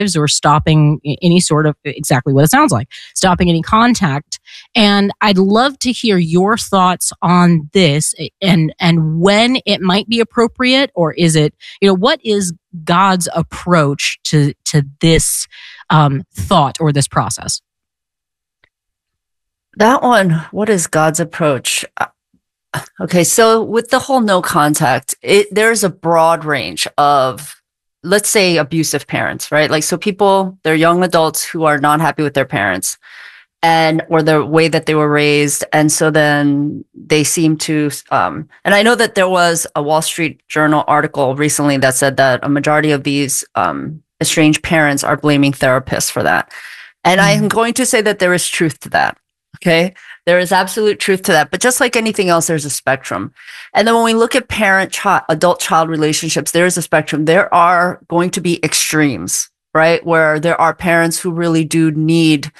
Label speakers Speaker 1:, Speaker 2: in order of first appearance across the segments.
Speaker 1: or stopping any sort of, exactly what it sounds like, stopping any contact. And I'd love to hear your thoughts on this and when it might be appropriate, or is it, what is God's approach to this thought or this process?
Speaker 2: That one, what is God's approach? Okay, so with the whole no contact, there's a broad range of, let's say, abusive parents, right? Like, so people, they're young adults who are not happy with their parents or the way that they were raised. And so then they seem to, and I know that there was a Wall Street Journal article recently that said that a majority of these estranged parents are blaming therapists for that. And I am going to say that there is truth to that. Okay. There is absolute truth to that. But just like anything else, there's a spectrum. And then when we look at adult-child relationships, there is a spectrum. There are going to be extremes, right? Where there are parents who really do need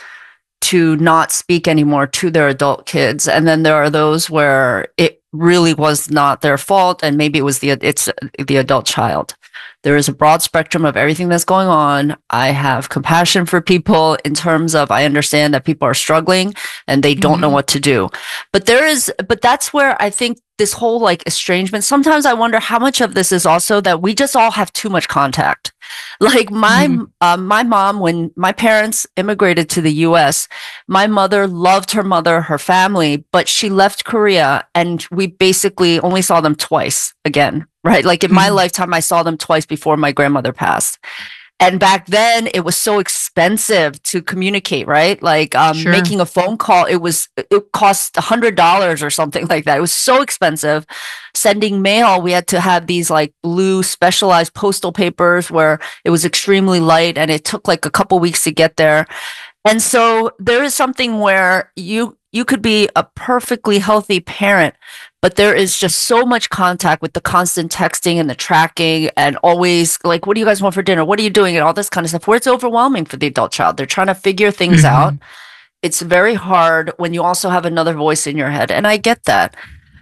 Speaker 2: to not speak anymore to their adult kids. And then there are those where it really was not their fault, and maybe it's the adult child. There is a broad spectrum of everything that's going on. I have compassion for people in terms of, I understand that people are struggling and they don't know what to do. But that's where I think this whole like estrangement, sometimes I wonder how much of this is also that we just all have too much contact. Like my mom, when my parents immigrated to the US, my mother loved her family, but she left Korea and we basically only saw them twice again, right? Like in my lifetime, I saw them twice before my grandmother passed. And back then it was so expensive to communicate, right? Like making a phone call, it cost $100 or something like that. It was so expensive. Sending mail, we had to have these like blue specialized postal papers where it was extremely light and it took like a couple weeks to get there. And so there is something where you could be a perfectly healthy parent, but there is just so much contact with the constant texting and the tracking and always like, what do you guys want for dinner? What are you doing? And all this kind of stuff where it's overwhelming for the adult child. They're trying to figure things out. It's very hard when you also have another voice in your head. And I get that.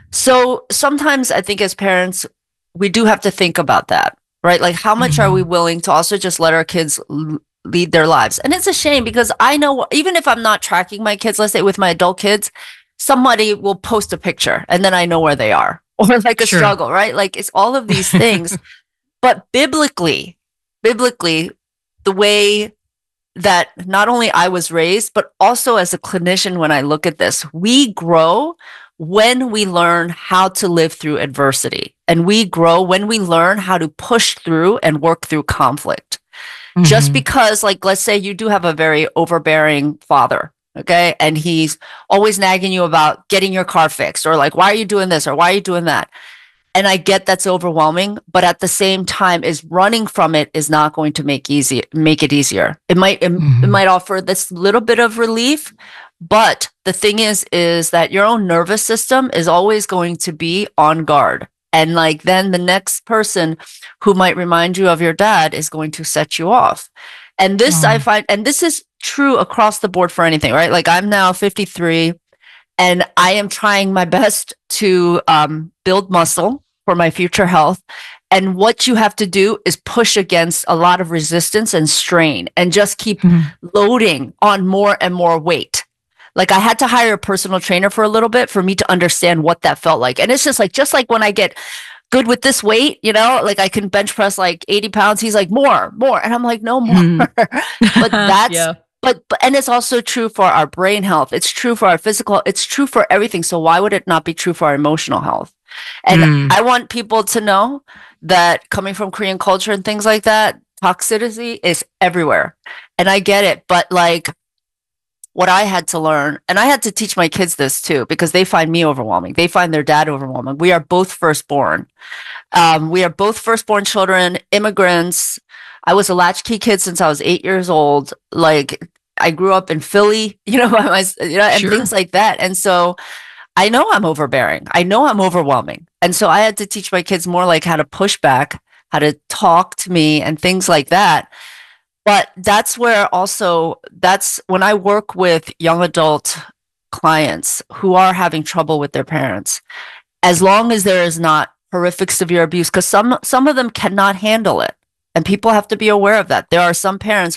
Speaker 2: So sometimes I think as parents, we do have to think about that, right? Like how much are we willing to also just let our kids lead their lives? And it's a shame because I know even if I'm not tracking my kids, let's say with my adult kids, somebody will post a picture and then I know where they are, or like a struggle, right? Like it's all of these things. But biblically, the way that not only I was raised, but also as a clinician, when I look at this, we grow when we learn how to live through adversity, and we grow when we learn how to push through and work through conflict. Just because, like, let's say you do have a very overbearing father, okay? And he's always nagging you about getting your car fixed, or like, why are you doing this? Or why are you doing that? And I get that's overwhelming, but at the same time, is running from it is not going to make it easier. It might offer this little bit of relief, but the thing is that your own nervous system is always going to be on guard. And like then the next person who might remind you of your dad is going to set you off. And this I find, and this is true across the board for anything, right? Like I'm now 53 and I am trying my best to build muscle for my future health. And what you have to do is push against a lot of resistance and strain and just keep loading on more and more weight. Like I had to hire a personal trainer for a little bit for me to understand what that felt like. And it's just like when I get good with this weight, like I can bench press like 80 pounds. He's like, more. And I'm like, no more. But that's, but and it's also true for our brain health. It's true for our physical. It's true for everything. So why would it not be true for our emotional health? And I want people to know that coming from Korean culture and things like that, toxicity is everywhere. And I get it. But like, what I had to learn, and I had to teach my kids this too, because they find me overwhelming. They find their dad overwhelming. We are both firstborn. We are both firstborn children, immigrants. I was a latchkey kid since I was 8 years old. Like I grew up in Philly, and things like that. And so I know I'm overbearing. I know I'm overwhelming. And so I had to teach my kids more like how to push back, how to talk to me and things like that. But that's when I work with young adult clients who are having trouble with their parents, as long as there is not horrific severe abuse, because some of them cannot handle it. And people have to be aware of that. There are some parents